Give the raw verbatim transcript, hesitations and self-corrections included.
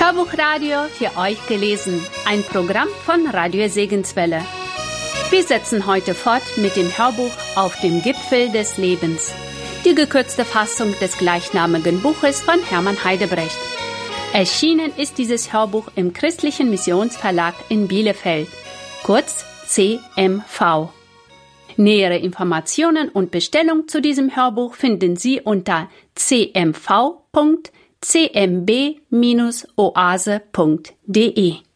Hörbuchradio für euch gelesen, ein Programm von Radio Segenswelle. Wir setzen heute fort mit dem Hörbuch Auf dem Gipfel des Lebens. Die gekürzte Fassung des gleichnamigen Buches von Hermann Heidebrecht. Erschienen ist dieses Hörbuch im Christlichen Missionsverlag in Bielefeld, kurz C M V. Nähere Informationen und Bestellung zu diesem Hörbuch finden Sie unter c m v punkt c m b dash oase punkt d e.